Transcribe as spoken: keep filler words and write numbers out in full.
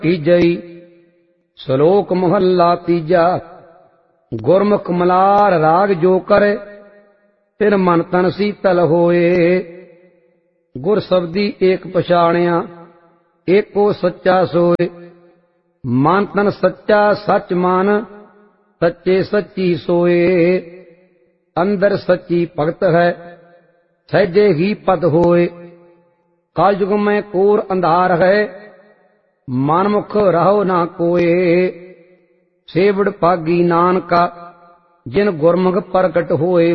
ਕੀਜਈ। ਸ਼ਲੋਕ ਮਹੱਲਾ ਤੀਜਾ। ਗੁਰਮੁਖ ਮਲਾਰ ਰਾਗ ਜੋ ਕਰੇ, ਤਿਨ ਮਨ ਤਨ ਸੀਤਲ ਹੋਏ। ਗੁਰ ਸਬਦੀ ਏਕ ਪਛਾਣਿਆ, ਏਕੋ ਸੱਚਾ ਸੋਏ। ਮਨ ਤਨ ਸੱਚਾ ਸੱਚ ਮਨ, ਸੱਚੇ ਸੱਚੀ ਸੋਏ। ਅੰਦਰ ਸੱਚੀ ਭਗਤ ਹੈ, ਸਹਿਜੇ ਹੀ ਪਦ ਹੋਏ। ਕਲਯੁਗ ਮੈਂ ਕੋਰ ਅੰਧਾਰ ਹੈ, ਮਨਮੁਖ ਰਹੋ ਨਾ ਕੋਏ। ਸੇਵੜ ਭਾਗੀ ਨਾਨਕਾ, ਜਿਨ ਗੁਰਮੁਖ ਪ੍ਰਗਟ ਹੋਏ।